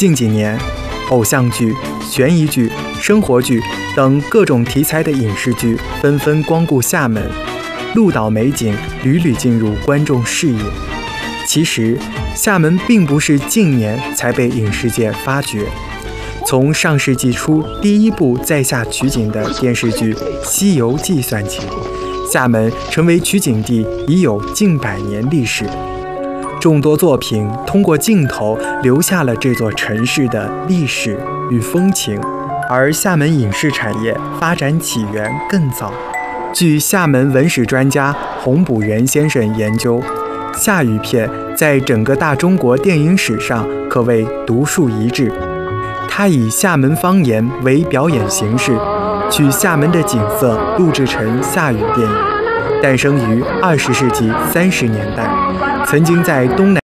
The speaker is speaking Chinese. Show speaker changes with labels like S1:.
S1: 近几年，偶像剧、悬疑剧、生活剧等各种题材的影视剧纷纷光顾厦门，鹭岛美景屡屡进入观众视野。其实，厦门并不是近年才被影视界发掘。从上世纪初第一部在厦取景的电视剧《西游记》算起，厦门成为取景地已有近100年历史。众多作品通过镜头留下了这座城市的历史与风情，而厦门影视产业发展起源更早。据厦门文史专家洪补元先生研究，厦语片在整个大中国电影史上可谓独树一帜。他以厦门方言为表演形式，取厦门的景色录制成厦语电影，诞生于20世纪30年代，曾经在东南